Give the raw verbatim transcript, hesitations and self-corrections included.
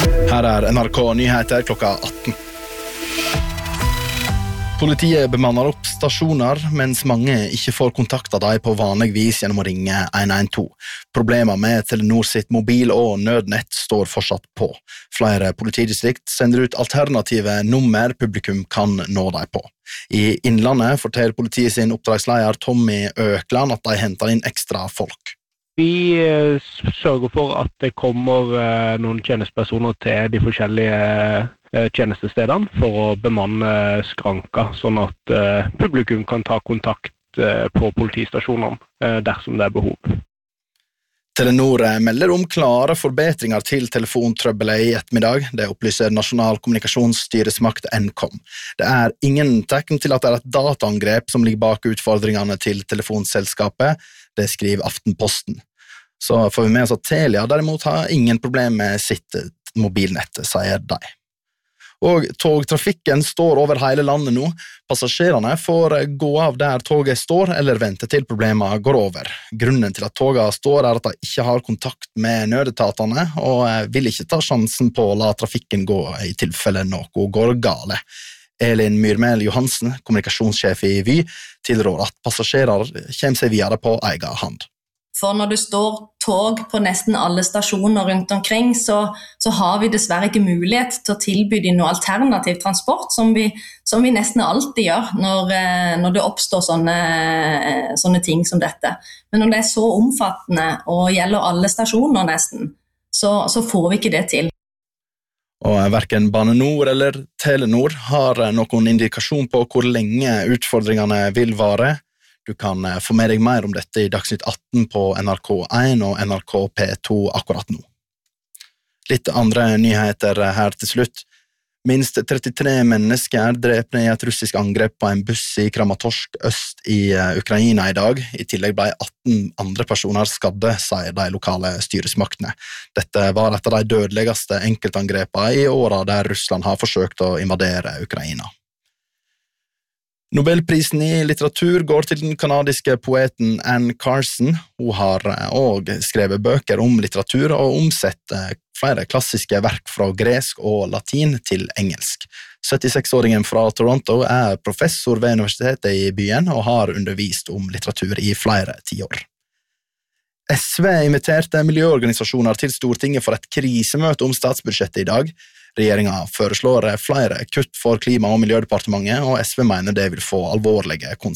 Her er N R K Nyheter klokka atten. Politiet bemanner opp stasjoner, mens mange ikke får kontakta dem på vanlig vis gjennom å ringe en en to. Problemer med Telenor sitt mobil- og nødnett står fortsatt på. Flere politidistrikt sender ut alternative nummer publikum kan nå dem på. I Innlandet forteller politiet sin oppdragsleder Tommy Økland at de henter inn ekstra folk. Vi sørger for at det kommer noen tjenestepersoner til de forskjellige tjenestestedene for å bemanne skranker, sånn at publikum kan ta kontakt på politistasjonene dersom det er behov. Telenor melder om klare forbedringer til telefontrøbbelet i ettermiddag. Det opplyser Nasjonal kommunikasjonsstyresmakt Nkom. Det er ingen tegn til at det er et dataangrep som ligger bak utfordringene til telefonselskapet. Det skriver Aftenposten. Så får vi med oss at Telia derimot har ingen problem med sitt mobilnett, sier de. Og togtrafikken står over hele landet nå. Passasjerene får gå av der toget står eller vente til problemene går over. Grunnen til at togene står er at de ikke har kontakt med nødetatene og vil ikke ta sjansen på å la trafikken gå i tilfelle noe går gale. Elin Myrmel Johansen, kommunikasjonssjef i Vy, tilrår at passasjerer kommer seg videre på egen hand. For når det står tog på nesten alle stasjoner rundt omkring, så, så har vi dessverre ikke mulighet til å tilby de noe alternativ transport, som vi, som vi nesten alltid gjør når, når det oppstår sånne, sånne ting som dette. Men når det er så omfattende og gjelder alle stasjoner nesten, så, så får vi ikke det til. Og hverken Bane Nor eller Telenor har noen indikasjon på hvor lenge utfordringene vil vare. Du kan få med deg mer om dette i Dagsnytt atten på N R K en og N R K P to akkurat nå. Litt andre nyheter her til slutt. Minst trettitre mennesker drepne i et russisk angrep på en buss i Kramatorsk øst i Ukraina i dag. I tillegg ble atten andre personer skadde, sier de lokale styresmaktene. Dette var et av de dødeligste enkeltangrepene i årene der Russland har forsøkt å invadere Ukraina. Nobelprisen i litteratur går til den kanadiske poeten Anne Carson. Hun har også skrevet bøker om litteratur og omsett flere klassiske verk fra gresk og latin til engelsk. syttiseks-åringen fra Toronto er professor ved universitetet i byen og har undervist om litteratur i flere tiår. S V inviterte miljøorganisasjoner til Stortinget for et krisemøte om statsbudsjettet i dag. Regjeringen foreslår flere kutt for Klima- og miljødepartementet, og S V mener det vil få alvorlige konsekvenser.